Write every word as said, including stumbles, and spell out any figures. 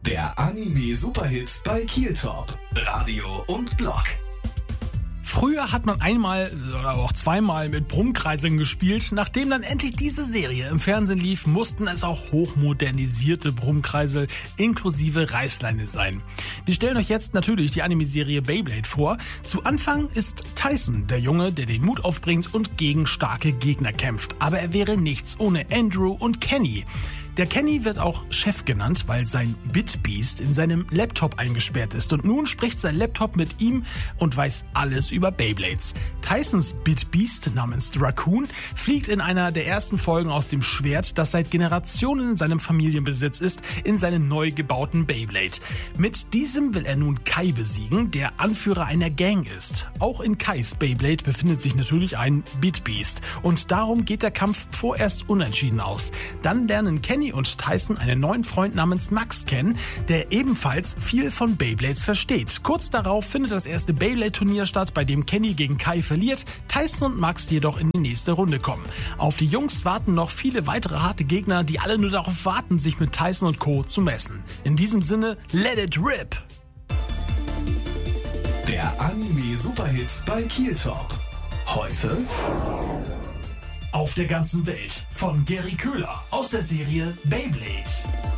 Der Anime-Superhit bei Kieltorp. Radio und Blog. Früher hat man einmal oder auch zweimal mit Brummkreiseln gespielt. Nachdem dann endlich diese Serie im Fernsehen lief, mussten es auch hochmodernisierte Brummkreisel inklusive Reißleine sein. Wir stellen euch jetzt natürlich die Anime-Serie Beyblade vor. Zu Anfang ist Tyson der Junge, der den Mut aufbringt und gegen starke Gegner kämpft. Aber er wäre nichts ohne Andrew und Kenny. Der Kenny wird auch Chef genannt, weil sein Bitbeast in seinem Laptop eingesperrt ist. Und nun spricht sein Laptop mit ihm und weiß alles über Beyblades. Tysons Bitbeast namens Raccoon fliegt in einer der ersten Folgen aus dem Schwert, das seit Generationen in seinem Familienbesitz ist, in seinen neu gebauten Beyblade. Mit diesem will er nun Kai besiegen, der Anführer einer Gang ist. Auch in Kais Beyblade befindet sich natürlich ein Bitbeast. Und darum geht der Kampf vorerst unentschieden aus. Dann lernen Kenny und Tyson einen neuen Freund namens Max kennen, der ebenfalls viel von Beyblades versteht. Kurz darauf findet das erste Beyblade-Turnier statt, bei dem Kenny gegen Kai verliert, Tyson und Max jedoch in die nächste Runde kommen. Auf die Jungs warten noch viele weitere harte Gegner, die alle nur darauf warten, sich mit Tyson und Co. zu messen. In diesem Sinne, let it rip! Der Anime-Superhit bei Kieltorp. Heute Auf der ganzen Welt von Gary Köhler aus der Serie Beyblade.